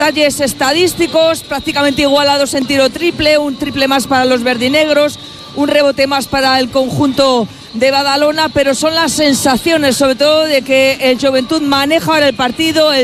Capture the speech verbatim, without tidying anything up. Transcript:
detalles estadísticos, prácticamente igualados en tiro triple, un triple más para los verdinegros, un rebote más para el conjunto de Badalona, pero son las sensaciones sobre todo de que el Joventut maneja ahora el partido. El